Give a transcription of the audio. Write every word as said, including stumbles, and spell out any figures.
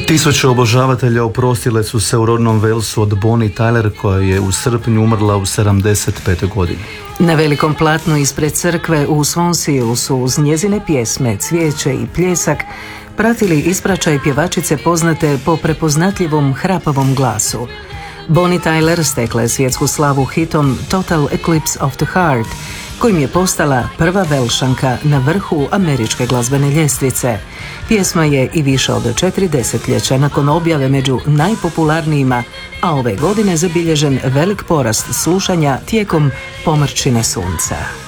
Tisuće obožavatelja oprostile su se u rodnom Walesu od Bonnie Tyler, koja je u srpnju umrla u sedamdeset petoj godini. Na velikom platnu ispred crkve u Swansea su uz njezine pjesme, cvijeće i pljesak pratili ispraćaj pjevačice poznate po prepoznatljivom hrapavom glasu. Bonnie Tyler stekla je svjetsku slavu hitom Total Eclipse of the Heart, kojim je postala prva Velšanka na vrhu američke glazbene ljestvice. Pjesma je i više od četiri desetljeća nakon objave među najpopularnijima, a ove godine zabilježen velik porast slušanja tijekom pomrčine sunca.